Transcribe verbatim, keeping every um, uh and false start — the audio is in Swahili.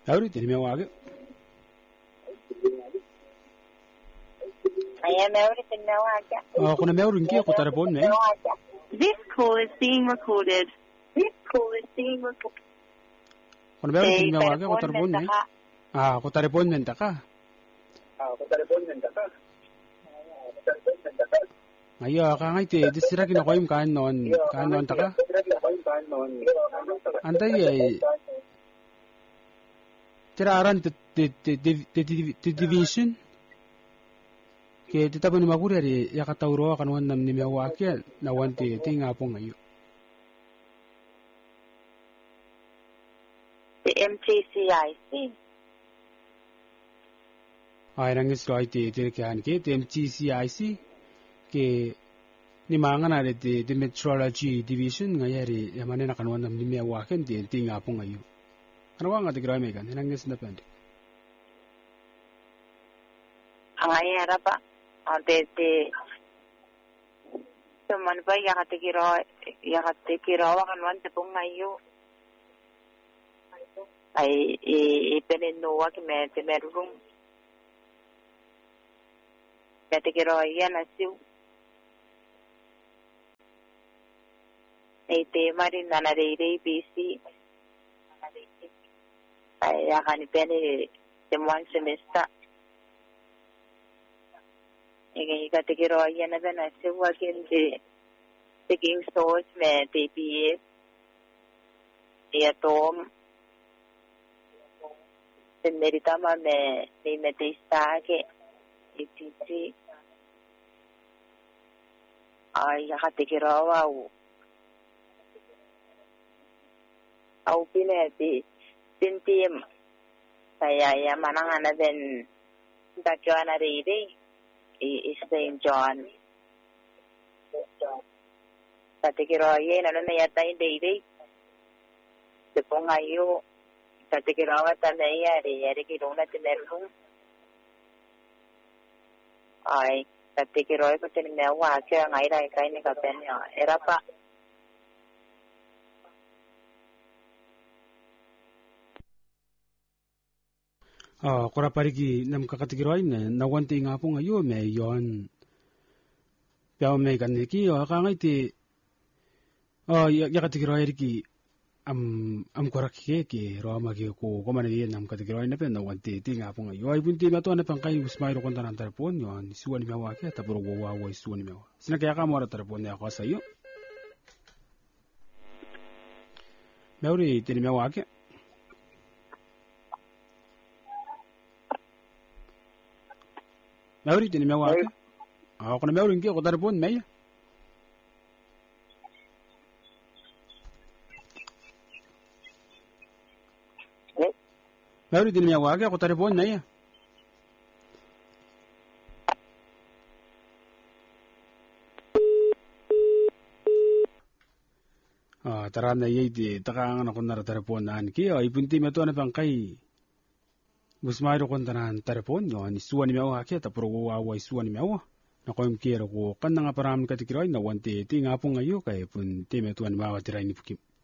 Mauri tini me wage. Aya Mauri tini me wage. Oh, kuna Mauri ngi ko telefon me. This call is being recorded. This call is being recorded. Kuna Mauri tini me wage ko telefon me. Ah, ko telefon me taka. Ah, ko telefon me taka. Ayo, ka ngai te disira kina koim kan non, kan non taka. Anta ye. Tira aran te te te te division. Ke te tapo ni maguri ari yakatauro kan wan nam ni mewa ke na wan te tinga po ngayo. The M T C I C. Ay rangis roi te te ke an ke te M T C I C ke ni mangan ari te te metrology division ngayari yamane na kan wan nam ni mewa ke te tinga po ngayo. Ano nga te gray megan rangis na pande. Ay era pa. Ante te teman pa yakate kiro yakate kiro kan wan te po ngayo. Ay ipenenuwa ki me te merung. Kate kiro yan asiu. Ay te marin na narei B C. Ay akan ipene te one semester. Ige kate kiro yan na ben asiu wakin te taking source me te P S. Iya tom. Meritama me me metista ke ititi ay yakate kirawa au au pineti tintim saya ya manangana ben dakwana riri i Saint John kate kirawa ye na na yata inde de pongayo kate kirawa tanai yare yare kirona tinerung ay kate kirawa ko tin mewa ke ngai rai kai ni ka pen ya era pa Ah, kora parigi nam kakate kirawa ina na wan te nga po ngayo me yon. Piao me kan ki o ka ngai te oh yakate kirawa ki am am korak ke ke roma ke ko ko man ye nam ka tigro ina pe na wan te tinga po ngayo ay bunti ma to na pang kai usmairo kon tan telefon yo ni suani mewa ke ta bro wa wa suani mewa sina kaya ka mo ra telefon ya ko sa yo Mauri tini mewa ke Mauri tini mewa ke ah ko na Mauri ngi ko telefon me Mauri tini mewa ke ko telefon na ya Ah, tarana ye di takanga na kunara telefon na ki ay punti me to na pang kai Busmairo kon tanan telefon yo ni suani mewa ke ta pro wa wa suani mewa na ko im kero ko kan nga param ka tikiro na wante ti nga po ngayo kay pun ti me to na ma tirai ni pukim